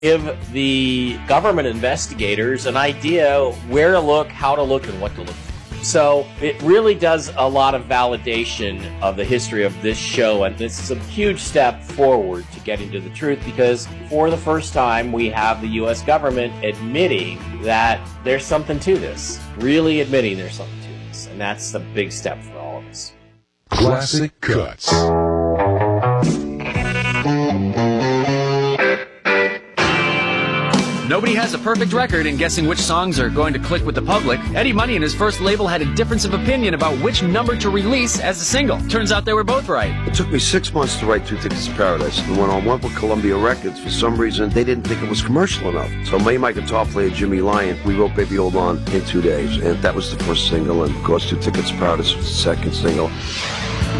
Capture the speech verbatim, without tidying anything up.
give the government investigators an idea where to look, how to look, and what to look for. So it really does a lot of validation of the history of this show, and this is a huge step forward to getting to the truth, because for the first time we have the U S government admitting that there's something to this, really admitting there's something to this, and that's a big step for all of us. Classic Cuts. Nobody has a perfect record in guessing which songs are going to click with the public. Eddie Money and his first label had a difference of opinion about which number to release as a single. Turns out they were both right. It took me six months to write Two Tickets to Paradise. And when I went with Columbia Records, for some reason, they didn't think it was commercial enough. So me and my guitar player, Jimmy Lyon, we wrote Baby Hold On in two days. And that was the first single. And of course, Two Tickets to Paradise was the second single.